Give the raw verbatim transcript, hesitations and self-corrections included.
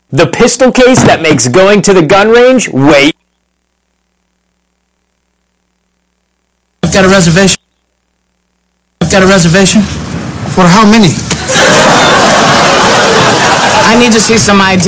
The pistol case that makes going to the gun range way... I've got a reservation. I've got a reservation. For how many? I need to see some I D.